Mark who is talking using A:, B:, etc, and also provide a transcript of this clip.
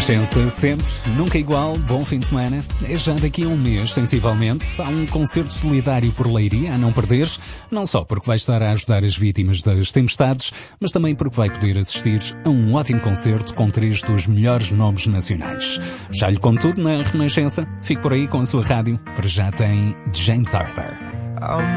A: Renascença, sempre, nunca igual, bom fim de semana. É já daqui a um mês, sensivelmente, há um concerto solidário por Leiria a não perderes, não só porque vai estar a ajudar as vítimas das tempestades, mas também porque vai poder assistir a um ótimo concerto com 3 dos melhores nomes nacionais. Já lhe conto tudo na Renascença, fique por aí com a sua rádio, para já tem James Arthur.